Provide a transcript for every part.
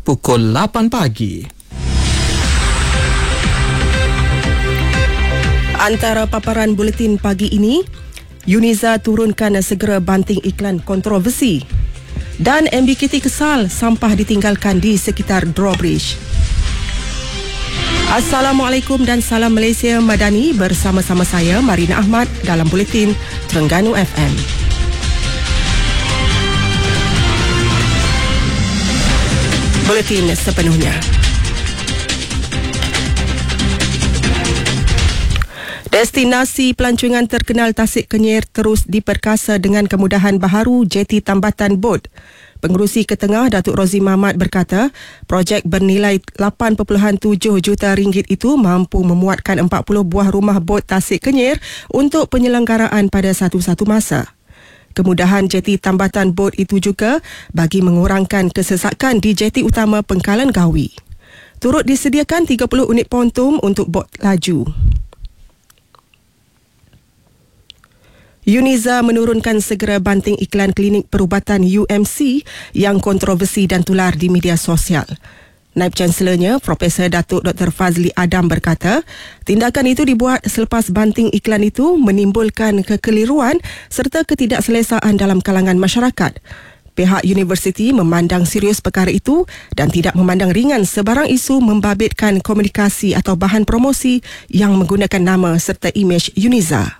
pukul 8 pagi. Antara paparan buletin pagi ini, Uniza turunkan segera banting iklan kontroversi. Dan MBKT kesal sampah ditinggalkan di sekitar drawbridge. Assalamualaikum dan salam Malaysia Madani, bersama-sama saya Marina Ahmad dalam buletin Terengganu FM. Buletin sepenuhnya. Destinasi pelancongan terkenal Tasik Kenyir terus diperkasa dengan kemudahan baharu jeti tambatan bot. Pengerusi Ketengah Datuk Rozi Mahmat berkata, projek bernilai 8.7 juta ringgit itu mampu memuatkan 40 buah rumah bot Tasik Kenyir untuk penyelenggaraan pada satu-satu masa. Kemudahan jeti tambatan bot itu juga bagi mengurangkan kesesakan di jeti utama Pengkalan Gawi. Turut disediakan 30 unit ponton untuk bot laju. Uniza menurunkan segera banting iklan klinik perubatan UMC yang kontroversi dan tular di media sosial. Naib Chancelornya, Profesor Datuk Dr. Fazli Adam berkata, tindakan itu dibuat selepas banting iklan itu menimbulkan kekeliruan serta ketidakselesaan dalam kalangan masyarakat. Pihak universiti memandang serius perkara itu dan tidak memandang ringan sebarang isu membabitkan komunikasi atau bahan promosi yang menggunakan nama serta imej Uniza.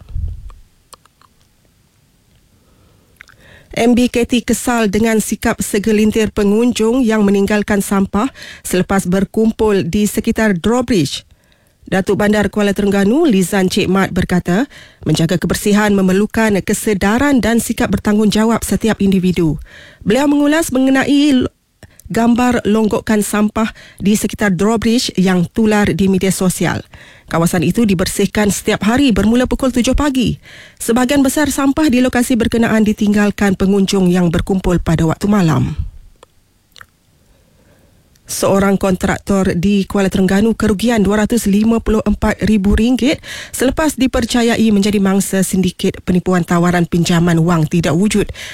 MBKT kesal dengan sikap segelintir pengunjung yang meninggalkan sampah selepas berkumpul di sekitar drawbridge. Datuk Bandar Kuala Terengganu, Lizan Cik Mat berkata, menjaga kebersihan memerlukan kesedaran dan sikap bertanggungjawab setiap individu. Beliau mengulas mengenai gambar longgokan sampah di sekitar drawbridge yang tular di media sosial. Kawasan itu dibersihkan setiap hari bermula pukul 7 pagi. Sebahagian besar sampah di lokasi berkenaan ditinggalkan pengunjung yang berkumpul pada waktu malam. Seorang kontraktor di Kuala Terengganu kerugian RM254,000 selepas dipercayai menjadi mangsa sindiket penipuan tawaran pinjaman wang tidak wujud